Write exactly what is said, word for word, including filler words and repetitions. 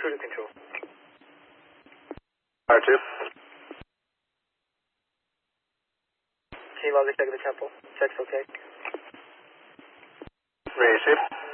true to control. R two. Can you log a check of the temple? Check's okay. Ready to shoot.